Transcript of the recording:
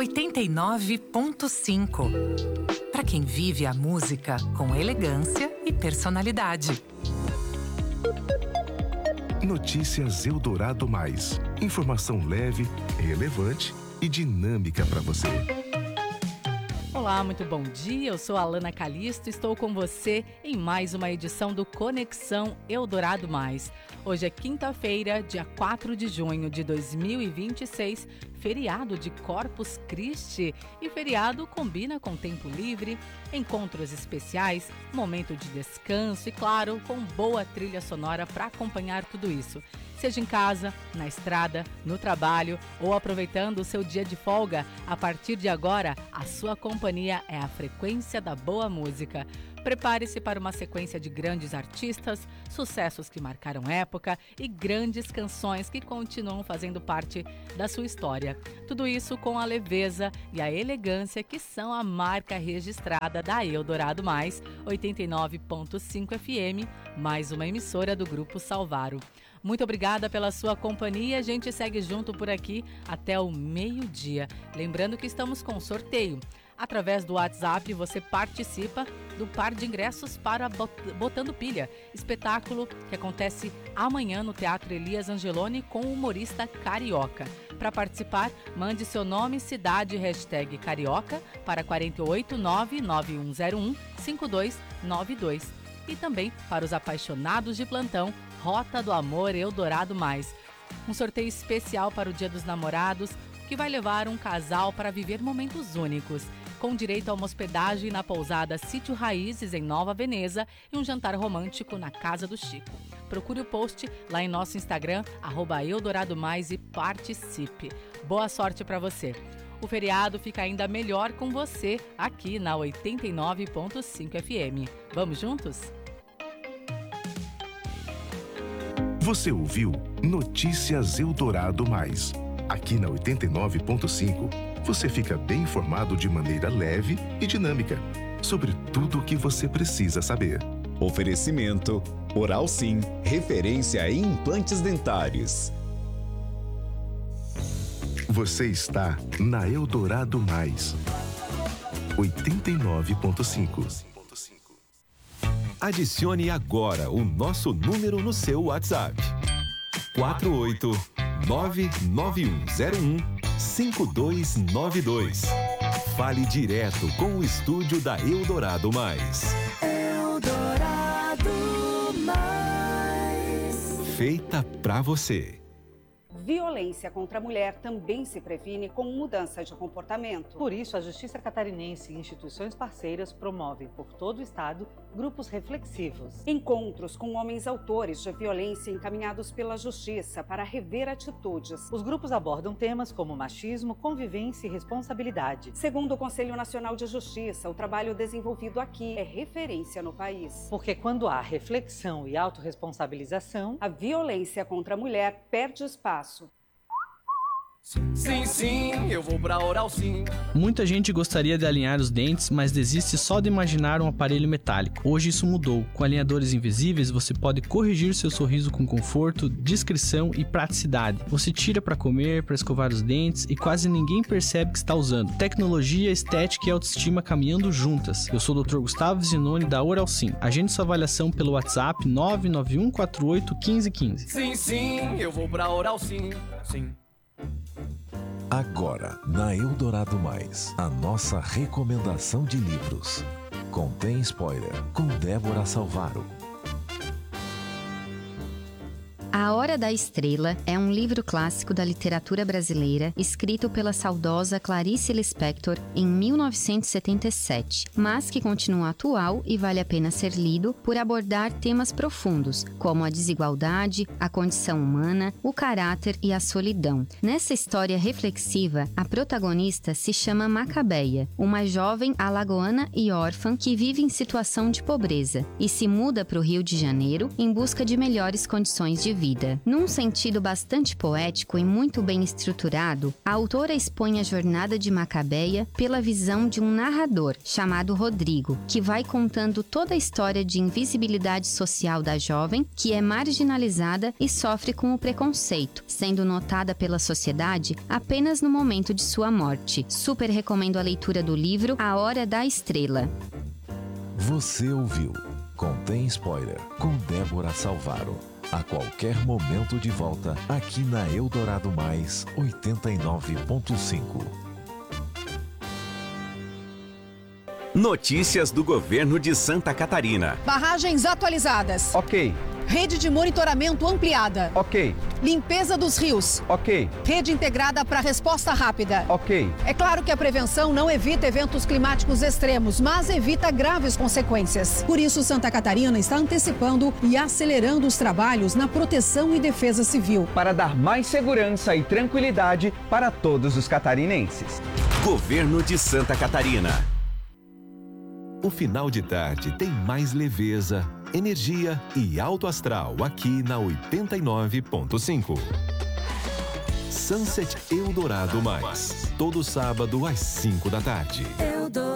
89.5. Para quem vive a música com elegância e personalidade. Notícias Eldorado Mais. Informação leve, relevante e dinâmica para você. Olá, muito bom dia. Eu sou a Alana Calisto e estou com você em mais uma edição do Conexão Eldorado Mais. Hoje é quinta-feira, dia 4 de junho de 2026, feriado de Corpus Christi. E feriado combina com tempo livre, encontros especiais, momento de descanso e, claro, com boa trilha sonora para acompanhar tudo isso. Seja em casa, na estrada, no trabalho ou aproveitando o seu dia de folga, a partir de agora, a sua companhia é a frequência da boa música. Prepare-se para uma sequência de grandes artistas, sucessos que marcaram época e grandes canções que continuam fazendo parte da sua história. Tudo isso com a leveza e a elegância que são a marca registrada da Eldorado Mais, 89.5 FM, mais uma emissora do Grupo Salvaro. Muito obrigada pela sua companhia. A gente segue junto por aqui até o meio-dia. Lembrando que estamos com sorteio. Através do WhatsApp, você participa do par de ingressos para Botando Pilha, espetáculo que acontece amanhã no Teatro Elias Angeloni com o humorista Carioca. Para participar, mande seu nome, cidade, hashtag Carioca para 48991015292. E também para os apaixonados de plantão, Rota do Amor Eldorado Mais. Um sorteio especial para o Dia dos Namorados, que vai levar um casal para viver momentos únicos, com direito a uma hospedagem na pousada Sítio Raízes, em Nova Veneza, e um jantar romântico na Casa do Chico. Procure o post lá em nosso Instagram, @EldoradoMais, e participe. Boa sorte para você! O feriado fica ainda melhor com você aqui na 89.5 FM. Vamos juntos? Você ouviu Notícias Eldorado Mais. Aqui na 89.5, você fica bem informado de maneira leve e dinâmica sobre tudo o que você precisa saber. Oferecimento Oral Sim, referência em implantes dentários. Você está na Eldorado Mais, 89.5. Adicione agora o nosso número no seu WhatsApp. 48991015292. Fale direto com o estúdio da Eldorado Mais. Eldorado Mais. Feita pra você. Violência contra a mulher também se previne com mudança de comportamento. Por isso, a Justiça Catarinense e instituições parceiras promovem por todo o estado grupos reflexivos. Encontros com homens autores de violência encaminhados pela Justiça para rever atitudes. Os grupos abordam temas como machismo, convivência e responsabilidade. Segundo o Conselho Nacional de Justiça, o trabalho desenvolvido aqui é referência no país. Porque quando há reflexão e autorresponsabilização, a violência contra a mulher perde espaço. Sim, sim, eu vou pra Oral Sim. Muita gente gostaria de alinhar os dentes, mas desiste só de imaginar um aparelho metálico. Hoje isso mudou. Com alinhadores invisíveis, você pode corrigir seu sorriso com conforto, discrição e praticidade. Você tira para comer, para escovar os dentes e quase ninguém percebe que está usando. Tecnologia, estética e autoestima caminhando juntas. Eu sou o Dr. Gustavo Zinoni da Oral Sim. Agende sua avaliação pelo WhatsApp 991481515. Sim, sim, eu vou pra Oral Sim. Sim. Agora, na Eldorado Mais, a nossa recomendação de livros. Contém spoiler, com Débora Salvaro. A Hora da Estrela é um livro clássico da literatura brasileira, escrito pela saudosa Clarice Lispector em 1977, mas que continua atual e vale a pena ser lido por abordar temas profundos, como a desigualdade, a condição humana, o caráter e a solidão. Nessa história reflexiva, a protagonista se chama Macabeia, uma jovem alagoana e órfã que vive em situação de pobreza e se muda para o Rio de Janeiro em busca de melhores condições de vida. vida. Num sentido bastante poético e muito bem estruturado, a autora expõe a jornada de Macabeia pela visão de um narrador chamado Rodrigo, que vai contando toda a história de invisibilidade social da jovem, que é marginalizada e sofre com o preconceito, sendo notada pela sociedade apenas no momento de sua morte. Super recomendo a leitura do livro A Hora da Estrela. Você ouviu Contém Spoiler, com Débora Salvaro. A qualquer momento de volta, aqui na Eldorado Mais 89.5. Notícias do governo de Santa Catarina. Barragens atualizadas. Ok. Rede de monitoramento ampliada. Ok. Limpeza dos rios. Ok. Rede integrada para resposta rápida. Ok. É claro que a prevenção não evita eventos climáticos extremos, mas evita graves consequências. Por isso, Santa Catarina está antecipando e acelerando os trabalhos na proteção e defesa civil. Para dar mais segurança e tranquilidade para todos os catarinenses. Governo de Santa Catarina. O final de tarde tem mais leveza, energia e alto astral aqui na 89.5. Sunset Eldorado Mais, todo sábado às 5 da tarde.